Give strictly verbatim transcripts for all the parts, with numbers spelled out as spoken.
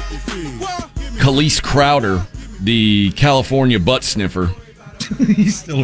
Khalees Crowder, the California butt sniffer. He's still.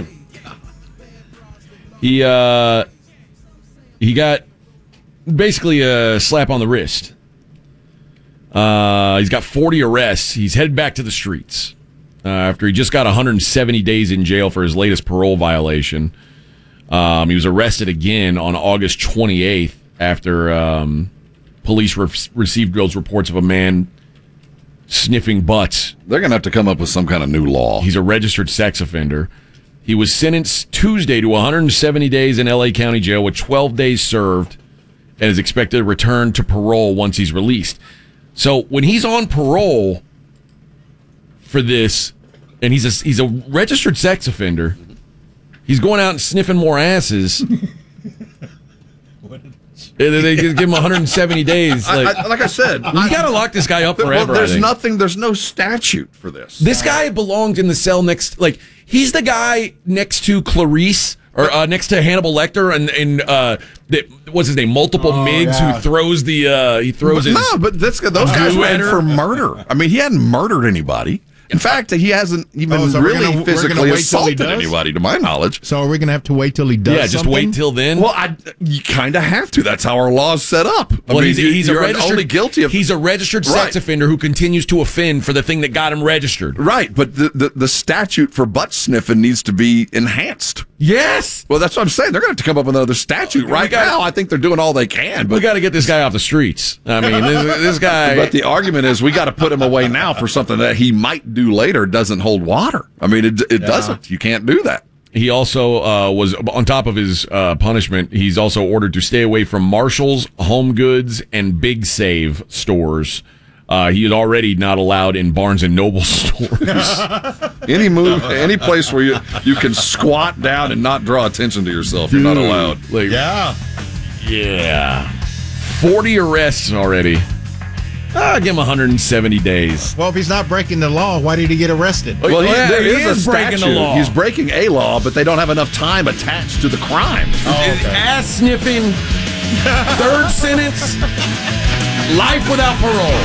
He uh, he got basically a slap on the wrist. Uh, he's got forty arrests. He's headed back to the streets uh, after he just got one hundred seventy days in jail for his latest parole violation. Um, he was arrested again on August twenty-eighth after um, police re- received those reports of a man sniffing butts. They're going to have to come up with some kind of new law. He's a registered sex offender. He was sentenced Tuesday to one hundred seventy days in L A County Jail with twelve days served and is expected to return to parole once he's released. So when he's on parole for this, and he's a, he's a registered sex offender, he's going out and sniffing more asses. And then they just give him one hundred seventy days. Like I, I, like I said, you got to lock this guy up forever. Well, there's I think. nothing. There's no statute for this. This guy belonged in the cell next. Like he's the guy next to Clarice or uh, next to Hannibal Lecter and and uh, the, what's his name? Multiple Oh, Migs yeah. who throws the uh, he throws But his. no, but this, those guys Glue went header. for murder. I mean, he hadn't murdered anybody. In fact, he hasn't even Oh, so we're really gonna- we're gonna physically wait till he assaulted does? anybody, to my knowledge. So are we going to have to wait till he does yeah, just something? wait till then. Well, I, you kind of have to. That's how our law's set up. I Well, mean, he's, you- he's you're a registered, only guilty of he's a registered Right. sex offender who continues to offend for the thing that got him registered. right, but the, the the statute for butt sniffing needs to be enhanced. Yes, Well, that's what I'm saying. They're going to have to come up with another statute right gotta- now. I think they're doing all they can, we but got to get this guy off the streets. I mean, this, this guy. but the argument is we got to put him away now for something that he might do later doesn't hold water. I mean, it it doesn't. You can't do that. He also uh, was, on top of his uh, punishment, he's also ordered to stay away from Marshalls, Home Goods, and Big Save stores. Uh, he is already not allowed in Barnes and Noble stores. Any move, any place where you you can squat down and not draw attention to yourself, you're not allowed. Like, Yeah. yeah. forty arrests already. Ah, give him one hundred seventy days. Well, if he's not breaking the law, why did he get arrested? Well, he, Yeah, there he is, is a breaking statute. the law. He's breaking a law, but they don't have enough time attached to the crime. Oh, okay. Ass sniffing, third sentence, life without parole.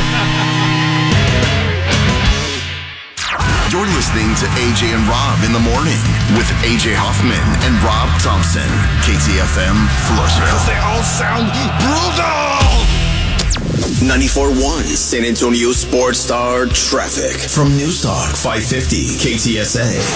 You're listening to A J and Rob in the morning with A J Hoffman and Rob Thompson. K T F M, Floresville. They all sound brutal! ninety-four point one San Antonio Sports Star Traffic from Newstalk five fifty K T S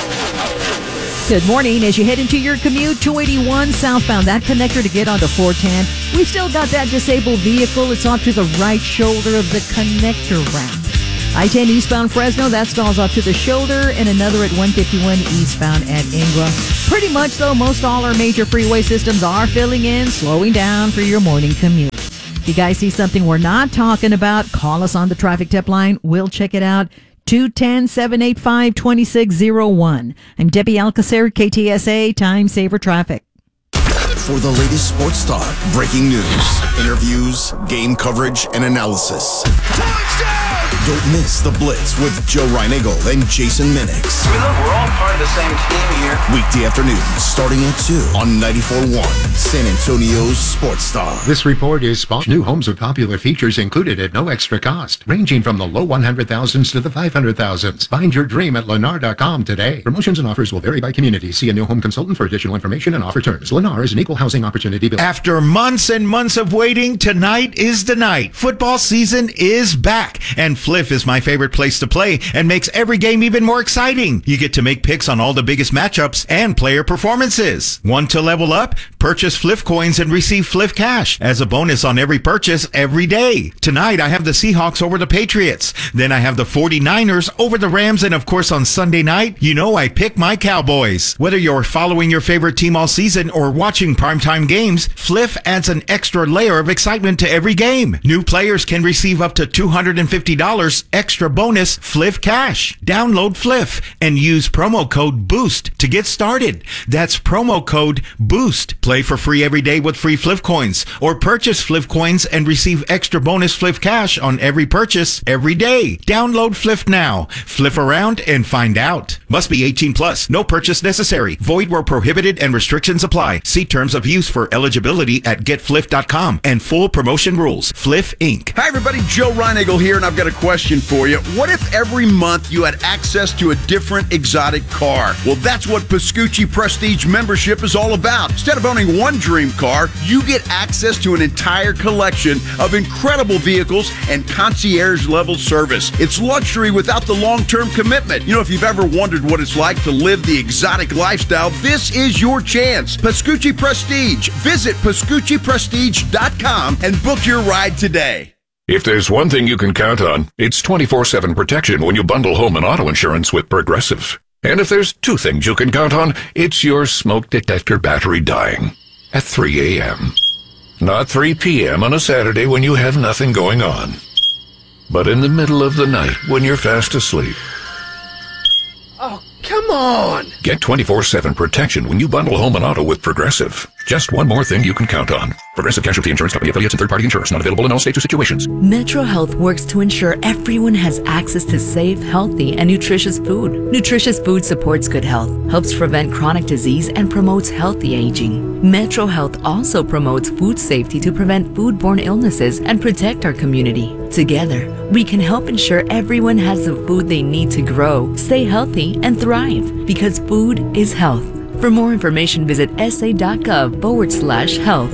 A. Good morning. As you head into your commute, two eighty-one southbound, that connector to get onto four ten. We've still got that disabled vehicle. It's off to the right shoulder of the connector ramp. I ten eastbound Fresno, that stalls off to the shoulder, and another at one fifty-one eastbound at Ingram. Pretty much, though, most all our major freeway systems are filling in, slowing down for your morning commute. If you guys see something we're not talking about, call us on the traffic tip line. We'll check it out. two one zero, seven eight five, two six zero one. I'm Debbie Alcacer, K T S A, Time Saver Traffic. For the latest sports talk, breaking news, interviews, game coverage, and analysis. Don't miss The Blitz with Joe Reinagle and Jason Minix. I mean, look, we're all part of the same team here. Weekday afternoons starting at two on ninety-four point one San Antonio's Sports Star. This report is sponsored. New homes with popular features included at no extra cost, ranging from the low one hundred thousands to the five hundred thousands. Find your dream at Lennar dot com today. Promotions and offers will vary by community. See a new home consultant for additional information and offer terms. Lennar is an equal housing opportunity builder. After months and months of waiting, tonight is the night. Football season is back, and Fliff is my favorite place to play and makes every game even more exciting. You get to make picks on all the biggest matchups and player performances. Want to level up? Purchase Fliff coins and receive Fliff cash as a bonus on every purchase every day. Tonight, I have the Seahawks over the Patriots. Then I have the forty-niners over the Rams, and of course on Sunday night, you know I pick my Cowboys. Whether you're following your favorite team all season or watching primetime games, Fliff adds an extra layer of excitement to every game. New players can receive up to two hundred fifty dollars extra bonus Fliff cash. Download Fliff and use promo code BOOST to get started. That's promo code BOOST. Play for free every day with free Fliff coins, or purchase Fliff coins and receive extra bonus Fliff cash on every purchase every day. Download Fliff now. Fliff around and find out. Must be eighteen plus. No purchase necessary. Void where prohibited and restrictions apply. See terms of use for eligibility at get fliff dot com and full promotion rules. Fliff Incorporated. Hi, everybody. Joe Reinagle here, and I've got a question question for you. What if every month you had access to a different exotic car? Well, that's what Pascucci Prestige membership is all about. Instead of owning one dream car, you get access to an entire collection of incredible vehicles and concierge-level service. It's luxury without the long-term commitment. You know, if you've ever wondered what it's like to live the exotic lifestyle, this is your chance. Pascucci Prestige. Visit Pascucci Prestige dot com and book your ride today. If there's one thing you can count on, it's twenty-four seven protection when you bundle home and auto insurance with Progressive. And if there's two things you can count on, it's your smoke detector battery dying at three a.m. Not three p.m. on a Saturday when you have nothing going on, but in the middle of the night when you're fast asleep. Oh, come on! Get twenty-four seven protection when you bundle home and auto with Progressive. Just one more thing you can count on. Progressive Casualty Insurance Company, affiliates, and third-party insurance. Not available in all states or situations. Metro Health works to ensure everyone has access to safe, healthy, and nutritious food. Nutritious food supports good health, helps prevent chronic disease, and promotes healthy aging. Metro Health also promotes food safety to prevent foodborne illnesses and protect our community. Together, we can help ensure everyone has the food they need to grow, stay healthy, and thrive. Because food is health. For more information, visit sa.gov forward slash health.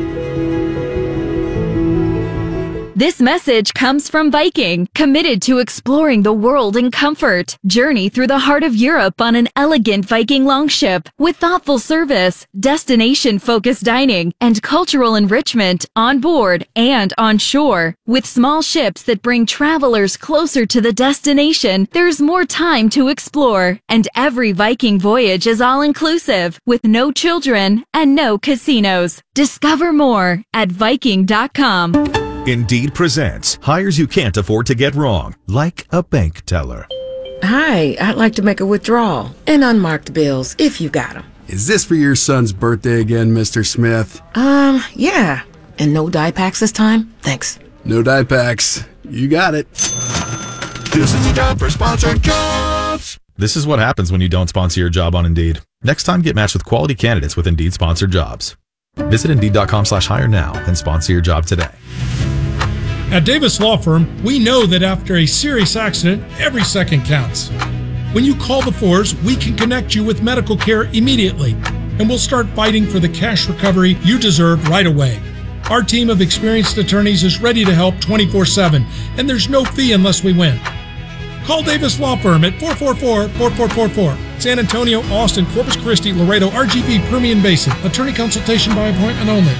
This message comes from Viking, committed to exploring the world in comfort. Journey through the heart of Europe on an elegant Viking longship with thoughtful service, destination-focused dining, and cultural enrichment on board and on shore. With small ships that bring travelers closer to the destination, there's more time to explore. And every Viking voyage is all-inclusive, with no children and no casinos. Discover more at Viking dot com. Indeed presents hires you can't afford to get wrong, like a bank teller. Hi, I'd like to make a withdrawal and unmarked bills if you got them. Is this for your son's birthday again, Mister Smith? Um, yeah. And no dye packs this time? Thanks. No dye packs. You got it. This is the job for sponsored jobs. This is what happens when you don't sponsor your job on Indeed. Next time, get matched with quality candidates with Indeed sponsored jobs. Visit Indeed.com slash hire now and sponsor your job today. At Davis Law Firm, we know that after a serious accident, every second counts. When you call the fours, we can connect you with medical care immediately, and we'll start fighting for the cash recovery you deserve right away. Our team of experienced attorneys is ready to help twenty-four seven, and there's no fee unless we win. Call Davis Law Firm at four four four, four four four four. San Antonio, Austin, Corpus Christi, Laredo, R G V, Permian Basin. Attorney consultation by appointment only.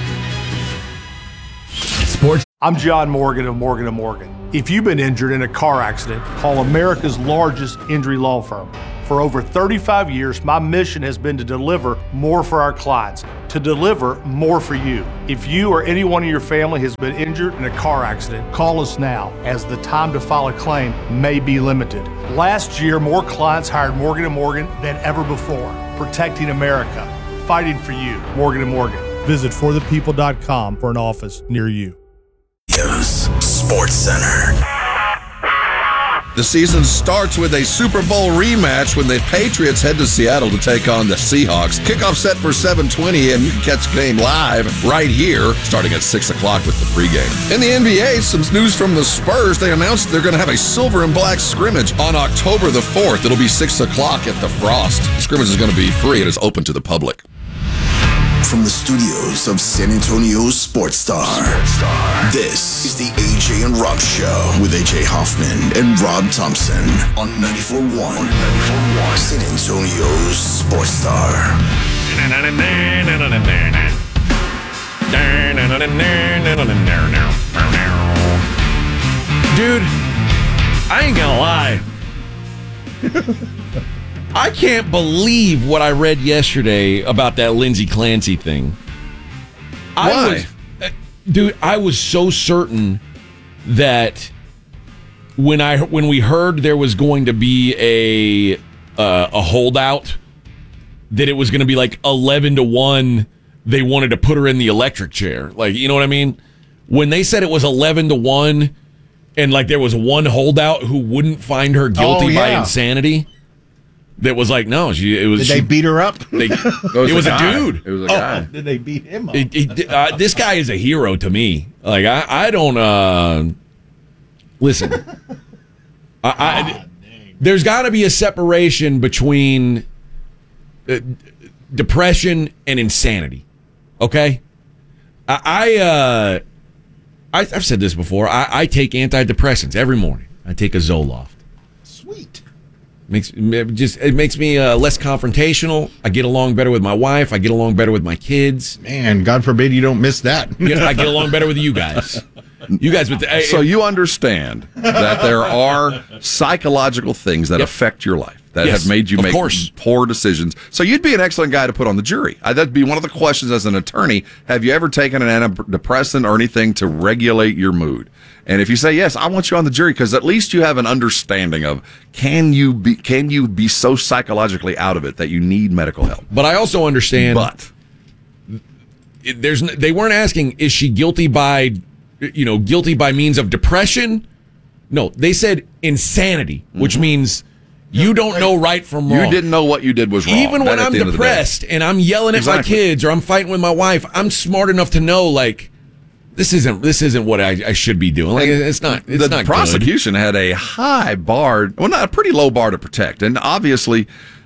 Sports. I'm John Morgan of Morgan and Morgan. If you've been injured in a car accident, call America's largest injury law firm. For over thirty-five years, my mission has been to deliver more for our clients, to deliver more for you. If you or anyone in your family has been injured in a car accident, call us now, as the time to file a claim may be limited. Last year, more clients hired Morgan and Morgan than ever before, protecting America, fighting for you. Morgan and Morgan. Visit for the people dot com for an office near you. Yes, Sports Center. The season starts with a Super Bowl rematch when the Patriots head to Seattle to take on the Seahawks. Kickoff set for seven twenty, and you can catch the game live right here, starting at six o'clock with the pregame. In the N B A, some news from the Spurs. They announced they're going to have a silver and black scrimmage on October the fourth. It'll be six o'clock at the Frost. The scrimmage is going to be free and is open to the public. From the studios of San Antonio's Sports Star, this is the A J and Rob Show with A J Hoffman and Rob Thompson on ninety-four point one San Antonio's Sports Star. Dude, I ain't gonna lie. I can't believe what I read yesterday about that Lindsey Clancy thing. I Why? Was, uh, dude, I was so certain that when I when we heard there was going to be a uh, a holdout, that it was going to be like eleven to one. They wanted to put her in the electric chair, like, you know what I mean? When they said it was eleven to one, and like there was one holdout who wouldn't find her guilty Oh, yeah. by insanity. That was like, no, she, it was. Did she, they beat her up? They, it was was, a a, guy. dude. It was a Oh, guy. did they beat him up? It, it, uh, this guy is a hero to me. Like, I, I don't, uh, listen, I, I, there's got to be a separation between uh, depression and insanity. Okay, I, I uh, I, I've said this before. I, I take antidepressants every morning. I take a Zoloft. Sweet. Makes it just it makes me uh, less confrontational. I get along better with my wife. I get along better with my kids. Man, God forbid you don't miss that. You know, I get along better with you guys. You guys with the, I, so you understand that there are psychological things that yep. affect your life that yes, have made you make course. poor decisions. So you'd be an excellent guy to put on the jury. That'd be one of the questions as an attorney. Have you ever taken an antidepressant or anything to regulate your mood? And if you say yes, I want you on the jury because at least you have an understanding of can you be can you be so psychologically out of it that you need medical help. But I also understand. But there's they weren't asking is she guilty by you know guilty by means of depression? No, they said insanity, which mm-hmm. means you don't know right from wrong. You didn't know what you did was wrong. Even when I'm depressed and I'm yelling at exactly. my kids or I'm fighting with my wife, I'm smart enough to know like. This isn't this isn't what I, I should be doing. Like it's not. It's the not prosecution good. had a high bar, well, not a pretty low bar to protect, and obviously,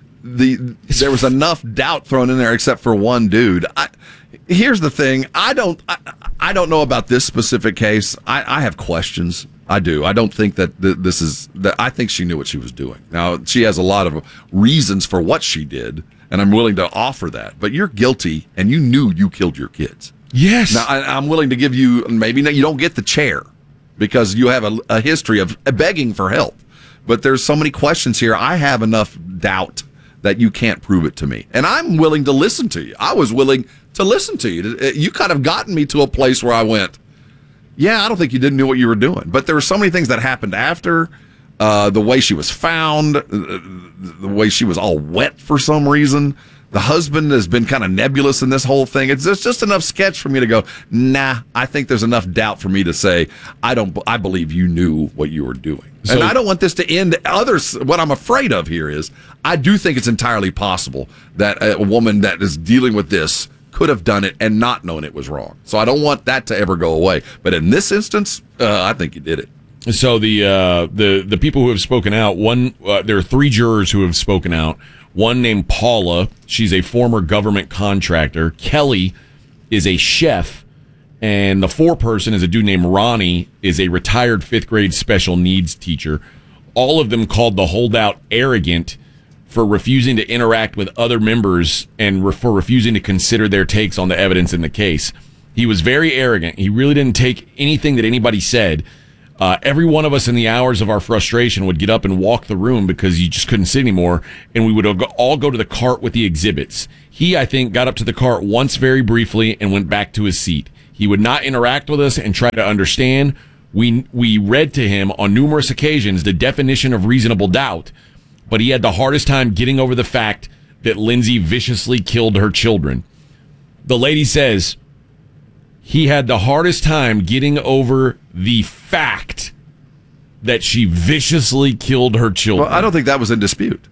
the it's there was enough doubt thrown in there, except for one dude. I, here's the thing: I don't I, I don't know about this specific case. I, I have questions. I do. I don't think that th- this is. That I think she knew what she was doing. Now she has a lot of reasons for what she did, and I'm willing to offer that. But you're guilty, and you knew you killed your kids. Yes. Now, I, I'm willing to give you, maybe you don't get the chair because you have a, a history of begging for help. But there's so many questions here. I have enough doubt that you can't prove it to me. And I'm willing to listen to you. I was willing to listen to you. You kind of gotten me to a place where I went, yeah, I don't think you didn't know what you were doing. But there were so many things that happened after. Uh, the way she was found, uh, the way she was all wet for some reason. The husband has been kind of nebulous in this whole thing. It's just, just enough sketch for me to go, nah, I think there's enough doubt for me to say, I don't, I believe you knew what you were doing. So, and I don't want this to end. Others, what I'm afraid of here is I do think it's entirely possible that a woman that is dealing with this could have done it and not known it was wrong. So I don't want that to ever go away. But in this instance, uh, I think you did it. So the uh, the the people who have spoken out, one uh, there are three jurors who have spoken out. One named Paula, she's a former government contractor. Kelly is a chef, and the foreperson is a dude named Ronnie, is a retired fifth grade special needs teacher. All of them called the holdout arrogant for refusing to interact with other members and re- for refusing to consider their takes on the evidence in the case. He was very arrogant. He really didn't take anything that anybody said. Uh, every one of us in the hours of our frustration would get up and walk the room because you just couldn't sit anymore, and we would all go to the cart with the exhibits. He, I think, got up to the cart once very briefly and went back to his seat. He would not interact with us and try to understand. We we read to him on numerous occasions the definition of reasonable doubt, but he had the hardest time getting over the fact that Lindsay viciously killed her children. The lady says he had the hardest time getting over the fact that she viciously killed her children. Well, I don't think that was in dispute.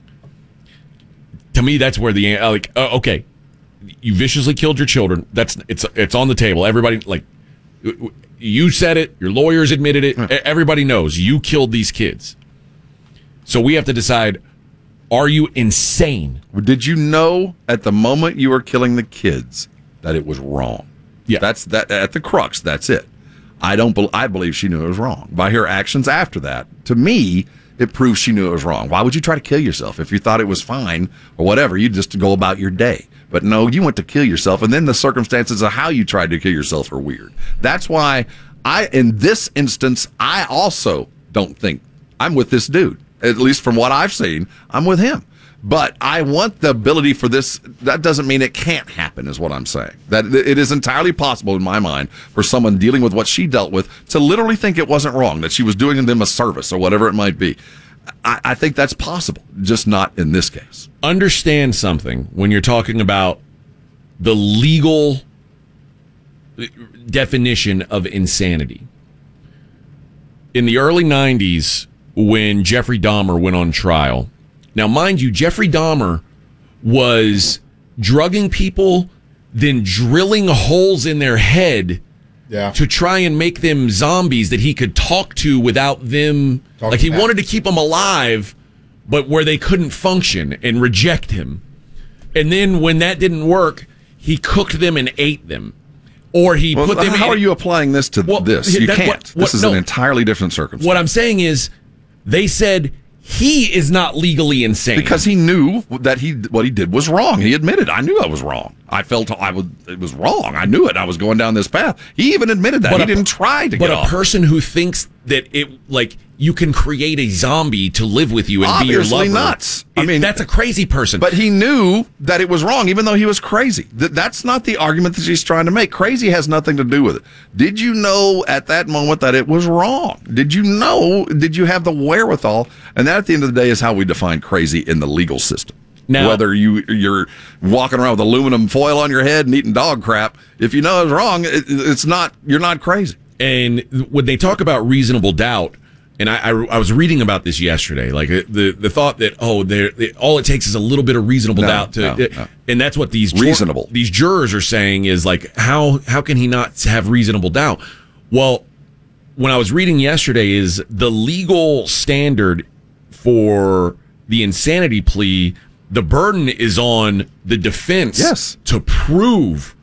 To me, that's where the like. Uh, okay, you viciously killed your children. That's it's it's on the table. Everybody like you said it. Your lawyers admitted it. Everybody knows you killed these kids. So we have to decide: are you insane? Did you know at the moment you were killing the kids that it was wrong? Yeah, that's that at the crux. That's it. I don't. Be, I believe she knew it was wrong by her actions after that. To me, it proves she knew it was wrong. Why would you try to kill yourself if you thought it was fine or whatever? You just go about your day. But no, you went to kill yourself, and then the circumstances of how you tried to kill yourself are weird. That's why I, in this instance, I also don't think I'm with this dude. At least from what I've seen, I'm with him. But I want the ability for this. That doesn't mean it can't happen, is what I'm saying. That it is entirely possible in my mind for someone dealing with what she dealt with to literally think it wasn't wrong, that she was doing them a service or whatever it might be. I, I think that's possible, just not in this case. Understand something when you're talking about the legal definition of insanity. In the early nineties, when Jeffrey Dahmer went on trial, now, mind you, Jeffrey Dahmer was drugging people, then drilling holes in their head Yeah. to try and make them zombies that he could talk to without them. Talking like he back. wanted to keep them alive, but where they couldn't function and reject him. And then when that didn't work, he cooked them and ate them. Or he well, put them how in, are you applying this to well, this? You that, can't. what, what, this is no, an entirely different circumstance. What I'm saying is, they said he is not legally insane because he knew that he what he did was wrong. He admitted, I knew I was wrong. I felt I was it was wrong. I knew it. I was going down this path. He even admitted that. But he a, didn't try to but get a off. person who thinks that it like you can create a zombie to live with you and Obviously be your lover. nuts. I It- mean, that's a crazy person. But he knew that it was wrong, even though he was crazy. Th- that's not the argument that she's trying to make. Crazy has nothing to do with it. Did you know at that moment that it was wrong? Did you know? Did you have the wherewithal? And that, at the end of the day, is how we define crazy in the legal system. Now- Whether you, you're walking around with aluminum foil on your head and eating dog crap, if you know it's wrong, it, it's not. You're not crazy. And when they talk about reasonable doubt, and I, I, I was reading about this yesterday, like the the thought that oh, there all it takes is a little bit of reasonable No, doubt to, no, no. and that's what these jur- Reasonable. these jurors are saying is like how how can he not have reasonable doubt? Well, when I was reading yesterday, is the legal standard for the insanity plea. The burden is on the defense Yes. to prove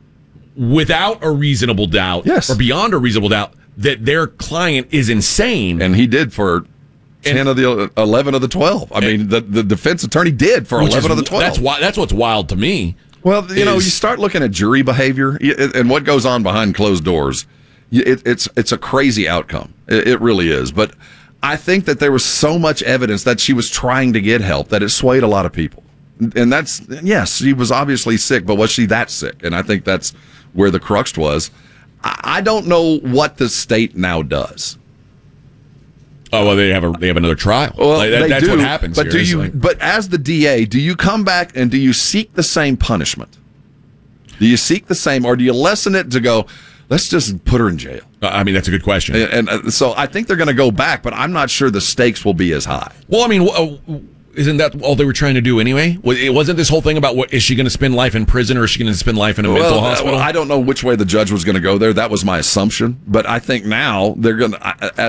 without a reasonable doubt Yes. or beyond a reasonable doubt that their client is insane. And he did for ten And- of the eleven of the twelve. I mean, the, the defense attorney did for which eleven is- of the twelve. That's why. That's what's wild to me. Well, you know, you is- start looking at jury behavior y- and what goes on behind closed doors. y- It, it's it's a crazy outcome. It, it really is. But I think that there was so much evidence that she was trying to get help that it swayed a lot of people. And that's yes, she was obviously sick, but was she that sick? And I think that's where the crux was. I, I don't know what the state now does. Oh well, they have a they have another trial. Well, Like, that- they that's do, what happens. But here. do It's you? like- But as the D A, do you come back and do you seek the same punishment? Do you seek the same, or do you lessen it to go? Let's just put her in jail. I mean, that's a good question. And, and uh, so I think they're going to go back, but I'm not sure the stakes will be as high. Well, I mean, w- uh, isn't that all they were trying to do anyway? Was- It wasn't this whole thing about what is she going to spend life in prison or is she going to spend life in a mental Well, uh, hospital? well, I don't know which way the judge was going to go there. That was my assumption, but I think now they're going to. Uh, uh,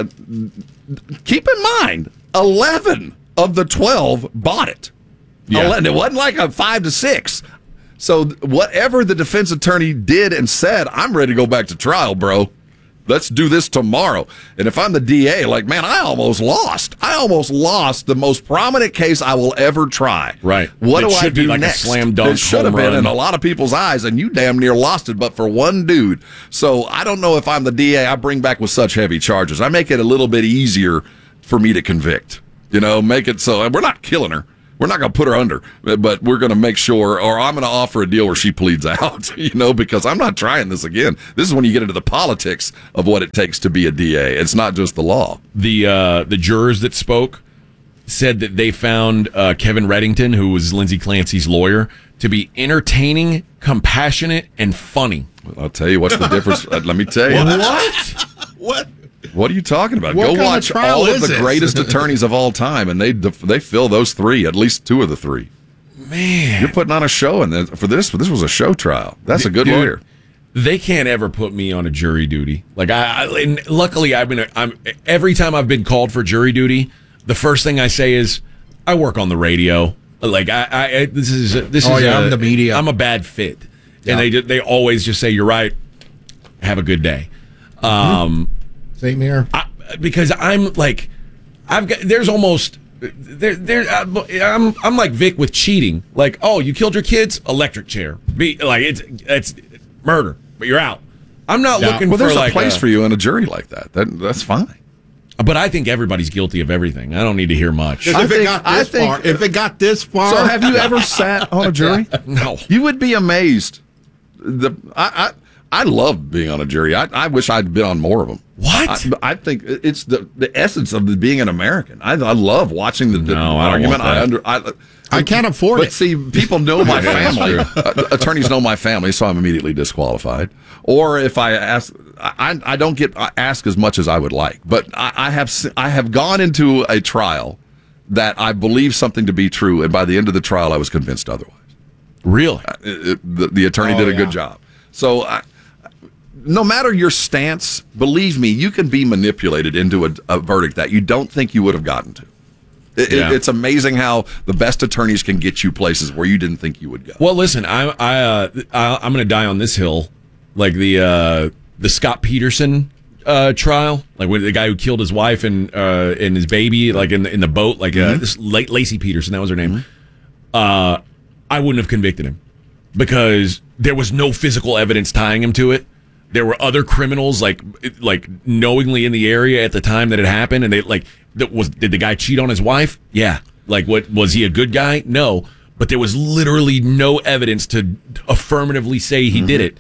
keep in mind, eleven of the twelve bought it. Yeah. eleven, it wasn't like a five to six. So th- whatever the defense attorney did and said, I'm ready to go back to trial, bro. Let's do this tomorrow. And if I'm the D A, like, man, I almost lost. I almost lost the most prominent case I will ever try. Right. What It do I should be do like a next? slam dunk It should have home been run. in a lot of people's eyes, and you damn near lost it, but for one dude. So I don't know if I'm the D A. I bring back with such heavy charges. I make it a little bit easier for me to convict. You know, make it so, and we're not killing her. We're not going to put her under, but we're going to make sure, or I'm going to offer a deal where she pleads out, you know, because I'm not trying this again. This is when you get into the politics of what it takes to be a D A. It's not just the law. the uh, the jurors that spoke said that they found uh, Kevin Reddington, who was Lindsay Clancy's lawyer, to be entertaining, compassionate, and funny. I'll tell you what's the difference. Uh, Let me tell you. What? What? What are you talking about? What Go kind of watch trial all of is the this? greatest attorneys of all time, and they they fill those three, at least two of the three. Man, You're putting on a show, and then- for this, this was a show trial. That's a good Dude, lawyer. They can't ever put me on a jury duty. Like I, I and luckily I've been. I'm every time I've been called for jury duty, the first thing I say is, I work on the radio. Like I, I this is this Oh, is yeah, a, I'm the media. I'm a bad fit, Yeah. and they ju- they always just say you're right. Have a good day. Um, Same here. I, because I'm like, I've got there's almost there there I'm I'm like Vic with cheating. Like, oh, you killed your kids, electric chair. Be like it's it's murder, but you're out. I'm not Yeah. looking Well, for there's like a place a- for you in a jury like that. That that's fine. But I think everybody's guilty of everything. I don't need to hear much. If I it think- got I this think- far, if it got this far, So, have you ever sat on a jury? No. You would be amazed. The I I, I love being on a jury. I, I wish I'd been on more of them. What? I, I think it's the the essence of the, being an American. I, I love watching the, the No, I don't argument. want I that. under I, I can't afford but it. see, people know my Yeah, that's family. Uh, attorneys know my family, so I'm immediately disqualified. Or if I ask, I, I don't get asked as much as I would like. But I, I have s- I have gone into a trial that I believe something to be true, and by the end of the trial, I was convinced otherwise. Really? Uh, it- the, the attorney Oh, did a yeah. good job. So I, no matter your stance, believe me, you can be manipulated into a, a verdict that you don't think you would have gotten to. It, yeah. it, it's amazing how the best attorneys can get you places where you didn't think you would go. Well, listen, I, I, uh, I I'm going to die on this hill, like the uh, the Scott Peterson uh, trial, like when the guy who killed his wife and uh, and his baby, like in the, in the boat, like mm-hmm. uh, this Lacey Peterson, that was her name. Mm-hmm. Uh, I wouldn't have convicted him because there was no physical evidence tying him to it. There were other criminals like like knowingly in the area at the time that it happened, and they like that was did the guy cheat on his wife? Yeah. Like, what was he a good guy? No, but there was literally no evidence to affirmatively say he mm-hmm. did it.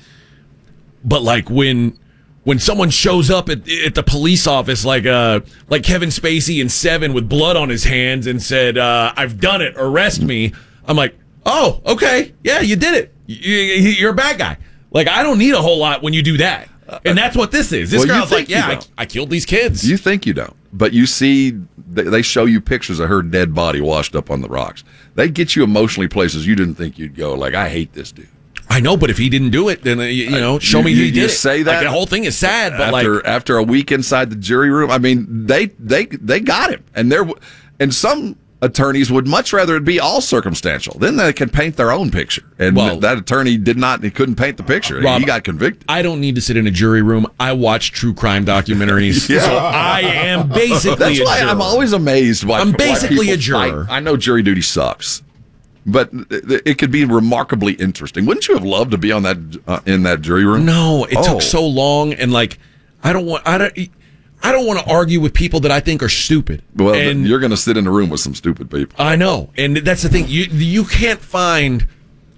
But like when when someone shows up at at the police office, like uh like Kevin Spacey in Seven with blood on his hands and said, uh, "I've done it, arrest me," I'm like, oh, okay, yeah, you did it. You're a bad guy. Like, I don't need a whole lot when you do that. And that's what this is. This well, girl's like, yeah, I, I killed these kids. You think you don't. But you see, they show you pictures of her dead body washed up on the rocks. They get you emotionally places you didn't think you'd go. Like, I hate this dude. I know, but if he didn't do it, then, you, you know, show you, me he you, did you it. say that? Like, the whole thing is sad, but after, like... After a week inside the jury room, I mean, they they they got him. And there, and some... attorneys would much rather it be all circumstantial. Then they can paint their own picture. And well, that attorney did not, he couldn't paint the picture. Rob, he got convicted. I don't need to sit in a jury room. I watch true crime documentaries. yeah. So I am basically That's a why juror. I'm always amazed by I'm basically why a juror. Fight. I know jury duty sucks, but it could be remarkably interesting. Wouldn't you have loved to be on that uh, in that jury room? No, it oh. took so long, and like I don't want I don't I don't want to argue with people that I think are stupid. Well, and you're going to sit in a room with some stupid people. I know. And that's the thing. You you can't find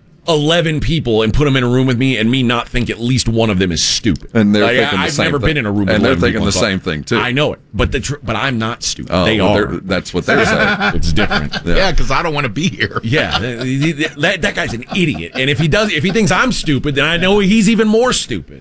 eleven people and put them in a room with me and me not think at least one of them is stupid. And they're like, thinking the I've same never thing. been in a room with and they're eleven thinking people the same thing, too. I know it. But the tr- but I'm not stupid. Oh, they well, are. That's what they're saying. It's different. Yeah, because yeah, I don't want to be here. Yeah. that, that guy's an idiot. And if he does, if he thinks I'm stupid, then I know he's even more stupid.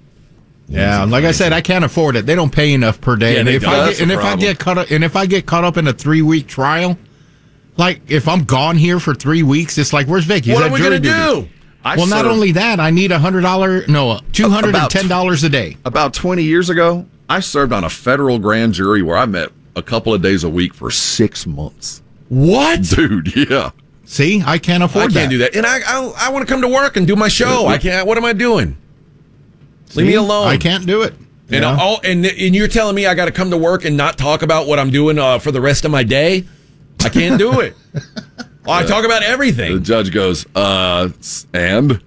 Yeah, like I said, I can't afford it. They don't pay enough per day. Yeah, and if don't. I That's get, and if I get caught up, and if I get caught up in a three week trial, like if I'm gone here for three weeks, it's like, where's Vic? He's what at are we jury gonna duty. do? I well, not only that, I need a hundred dollar, no, two hundred and ten dollars a day. About twenty years ago, I served on a federal grand jury where I met a couple of days a week for six months. What, dude? Yeah. See, I can't afford. I can't that. do that, and I I, I want to come to work and do my show. I can't. What am I doing? See, Leave me alone. I can't do it. And yeah. all, and and you're telling me I got to come to work and not talk about what I'm doing uh, for the rest of my day? I can't do it. Well, I talk about everything. The judge goes, uh, and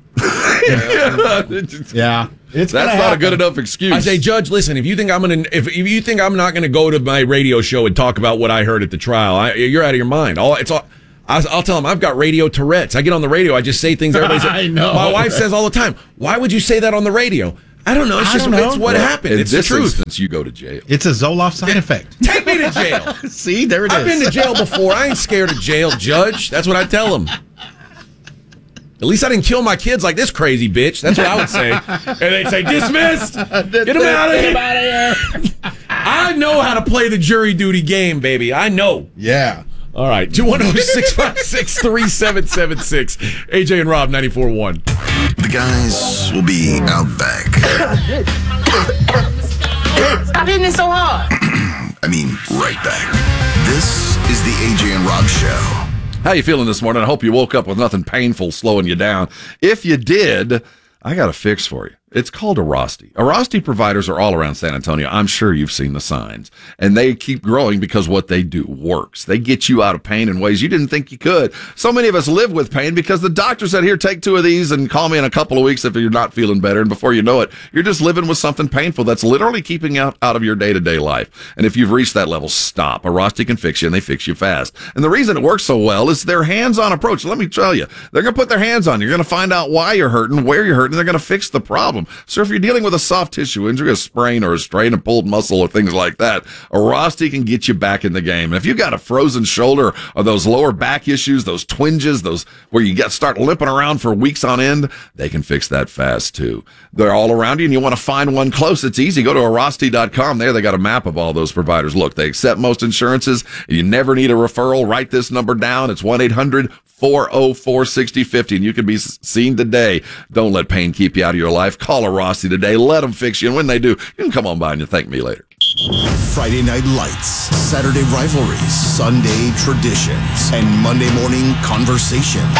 yeah, it's that's not a good enough excuse. I say, Judge, listen, if you think I'm gonna, if, if you think I'm not gonna go to my radio show and talk about what I heard at the trial, I, you're out of your mind. All it's all. I'll, I'll tell him I've got radio Tourette's. I get on the radio, I just say things everybody says. I know. My wife says all the time, "Why would you say that on the radio?" I don't know. It's I just don't know. it's what well, happened. In it's this the truth. instance, you go to jail. It's a Zoloft side effect. Take me to jail. See, there it I've is. been to jail before. I ain't scared of jail, Judge. That's what I tell him. At least I didn't kill my kids like this crazy bitch. That's what I would say. And they'd say, dismissed. Get him out of here. out of here. I know how to play the jury duty game, baby. I know. Yeah. All right. two one zero, six five six, three seven seven six. A J and Rob, ninety-four point one. The guys will be out back. Stop hitting it so hard. I mean, right back. This is the A J and Rob Show. How you feeling this morning? I hope you woke up with nothing painful slowing you down. If you did, I got a fix for you. It's called Arasti. Arasti providers are all around San Antonio. I'm sure you've seen the signs. And they keep growing because what they do works. They get you out of pain in ways you didn't think you could. So many of us live with pain because the doctor said, here, take two of these and call me in a couple of weeks if you're not feeling better. And before you know it, you're just living with something painful that's literally keeping you out, out of your day-to-day life. And if you've reached that level, stop. Arasti can fix you, and they fix you fast. And the reason it works so well is their hands-on approach. Let me tell you, they're going to put their hands on you. You're going to find out why you're hurting, where you're hurting, and they're going to fix the problem. So if you're dealing with a soft tissue injury, a sprain or a strain, a pulled muscle or things like that, Arasti can get you back in the game. And if you've got a frozen shoulder or those lower back issues, those twinges, those where you get start limping around for weeks on end, they can fix that fast too. They're all around you, and you want to find one close. It's easy. Go to Arasti dot com. There they got a map of all those providers. Look, they accept most insurances. You never need a referral. Write this number down. It's one eight hundred four oh four, six oh five oh, and you can be seen today. Don't let pain keep you out of your life. Call a Rossi today. Let them fix you. And when they do, you can come on by and you thank me later. Friday Night Lights, Saturday rivalries, Sunday traditions, and Monday morning conversations.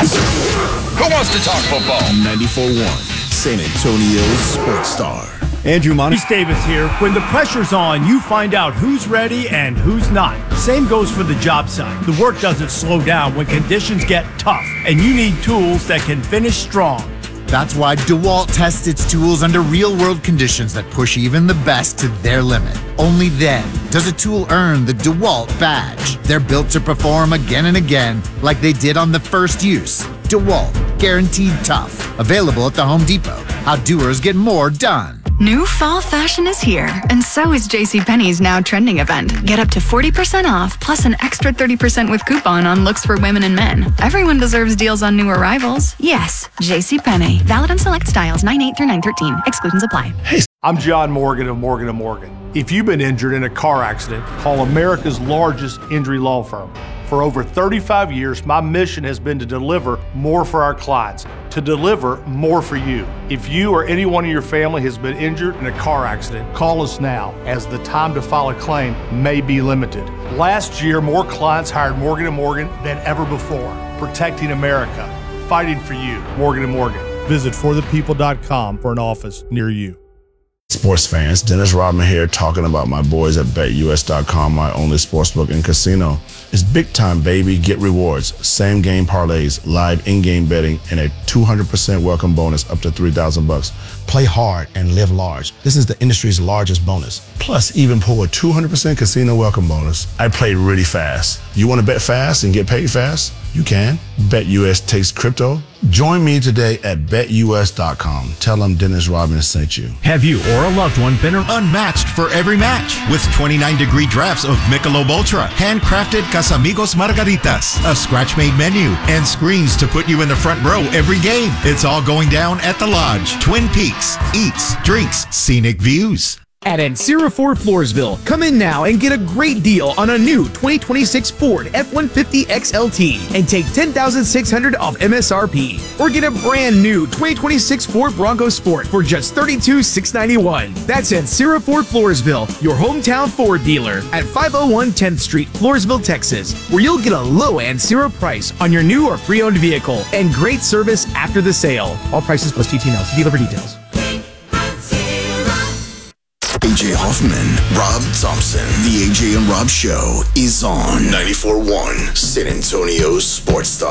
Who wants to talk football? ninety-four point one, San Antonio Sports Star. Andrew Montes Davis here. When the pressure's on, you find out who's ready and who's not. Same goes for the job site. The work doesn't slow down when conditions get tough, and you need tools that can finish strong. That's why DeWalt tests its tools under real-world conditions that push even the best to their limit. Only then does a tool earn the DeWalt badge. They're built to perform again and again like they did on the first use. DeWalt, guaranteed tough. Available at the Home Depot. How doers get more done. New fall fashion is here, and so is JCPenney's Now Trending event. Get up to forty percent off, plus an extra thirty percent with coupon on looks for women and men. Everyone deserves deals on new arrivals. Yes, JCPenney. Valid on select styles, nine eight through nine thirteen. Exclusions apply. Hey, I'm John Morgan of Morgan and Morgan. If you've been injured in a car accident, call America's largest injury law firm. For over thirty-five years, my mission has been to deliver more for our clients, to deliver more for you. If you or anyone in your family has been injured in a car accident, call us now, as the time to file a claim may be limited. Last year, more clients hired Morgan and Morgan than ever before, protecting America, fighting for you. Morgan and Morgan. Visit for the people dot com for an office near you. Sports fans, Dennis Rodman here talking about my boys at Bet U S dot com, my only sportsbook and casino. It's big time, baby. Get rewards, same game parlays, live in-game betting, and a two hundred percent welcome bonus up to three thousand bucks. Play hard and live large. This is the industry's largest bonus. Plus, even pull a two hundred percent casino welcome bonus. I played really fast. You want to bet fast and get paid fast? You can. Bet U S takes crypto. Join me today at Bet U S dot com. Tell them Dennis Rodman sent you. Have you or a loved one been unmatched for every match? With twenty-nine degree drafts of Michelob Ultra, handcrafted Casamigos Margaritas, a scratch-made menu, and screens to put you in the front row every game. It's all going down at the Lodge. Twin Peaks, eats, drinks, scenic views. At Ancira Ford Floresville, come in now and get a great deal on a new twenty twenty-six Ford F one fifty X L T and take ten thousand six hundred dollars off M S R P. Or get a brand new twenty twenty-six Ford Bronco Sport for just thirty-two thousand six hundred ninety-one dollars. That's Ancira Ford Floresville, your hometown Ford dealer at five oh one tenth Street, Floresville, Texas, where you'll get a low Ancira price on your new or pre-owned vehicle and great service after the sale. All prices plus T T now. See dealer for details. A J Hoffman, Rob Thompson. The A J and Rob Show is on ninety-four point one San Antonio Sports Star.